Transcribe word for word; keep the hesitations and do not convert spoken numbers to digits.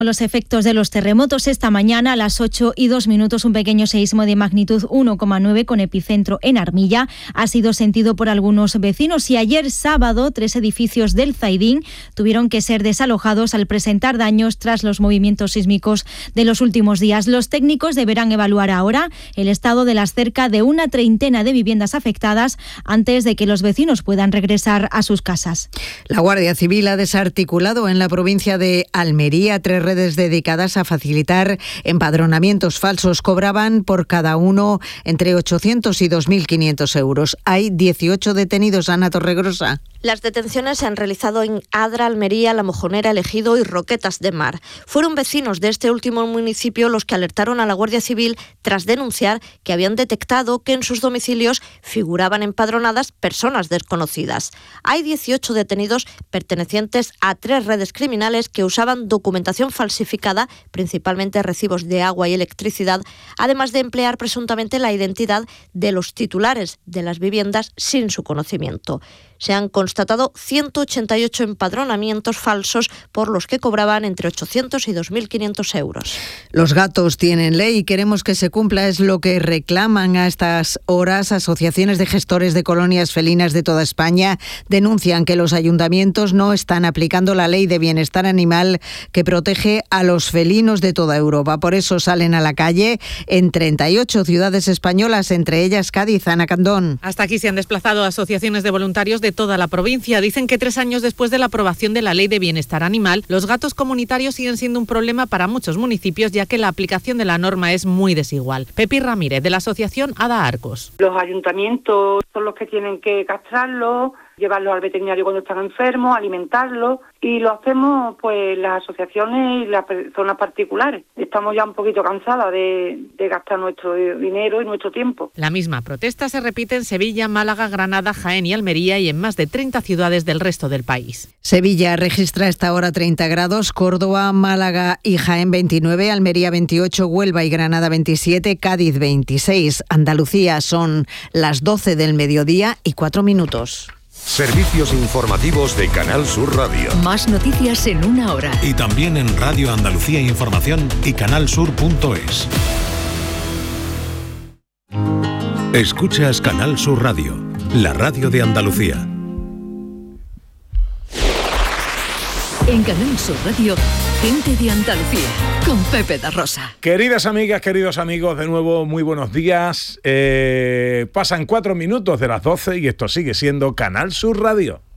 Los efectos de los terremotos esta mañana a las ocho y dos minutos, un pequeño seísmo de magnitud uno coma nueve con epicentro en Armilla ha sido sentido por algunos vecinos y ayer sábado tres edificios del Zaidín tuvieron que ser desalojados al presentar daños tras los movimientos sísmicos de los últimos días. Los técnicos deberán evaluar ahora el estado de las cerca de una treintena de viviendas afectadas antes de que los vecinos puedan regresar a sus casas. La Guardia Civil ha desarticulado en la provincia de Almería tres redes dedicadas a facilitar empadronamientos falsos. Cobraban por cada uno entre ochocientos y dos mil quinientos euros. Hay dieciocho detenidos. Ana Torregrosa. Las detenciones se han realizado en Adra, Almería, La Mojonera, El Ejido y Roquetas de Mar. Fueron vecinos de este último municipio los que alertaron a la Guardia Civil tras denunciar que habían detectado que en sus domicilios figuraban empadronadas personas desconocidas. Hay dieciocho detenidos pertenecientes a tres redes criminales que usaban documentación falsificada, principalmente recibos de agua y electricidad, además de emplear presuntamente la identidad de los titulares de las viviendas sin su conocimiento. Se han constatado ciento ochenta y ocho empadronamientos falsos por los que cobraban entre ochocientos y dos mil quinientos euros. Los gatos tienen ley y queremos que se cumpla, es lo que reclaman a estas horas asociaciones de gestores de colonias felinas de toda España. Denuncian que los ayuntamientos no están aplicando la ley de bienestar animal que protege a los felinos de toda Europa. Por eso salen a la calle en treinta y ocho ciudades españolas, entre ellas Cádiz. Ana Candón. Hasta aquí se han desplazado asociaciones de voluntarios de toda la provincia. Dicen que tres años después de la aprobación de la Ley de Bienestar Animal, los gatos comunitarios siguen siendo un problema para muchos municipios, ya que la aplicación de la norma es muy desigual. Pepi Ramírez, de la asociación Ada Arcos. Los ayuntamientos son los que tienen que castrarlos, llevarlos al veterinario cuando están enfermos, alimentarlos, y lo hacemos pues las asociaciones y las personas particulares. Estamos ya un poquito cansadas de, de gastar nuestro dinero y nuestro tiempo. La misma protesta se repite en Sevilla, Málaga, Granada, Jaén y Almería y en más de treinta ciudades del resto del país. Sevilla registra a esta hora treinta grados, Córdoba, Málaga y Jaén veintinueve, Almería veintiocho, Huelva y Granada veintisiete, Cádiz veintiséis. Andalucía son las doce del mediodía y cuatro minutos. Servicios informativos de Canal Sur Radio. Más noticias en una hora. Y también en Radio Andalucía Información y canalsur punto es. Escuchas Canal Sur Radio, la radio de Andalucía. En Canal Sur Radio, gente de Andalucía, con Pepe da Rosa. Queridas amigas, queridos amigos, de nuevo muy buenos días. Eh, pasan cuatro minutos de las doce y esto sigue siendo Canal Sur Radio.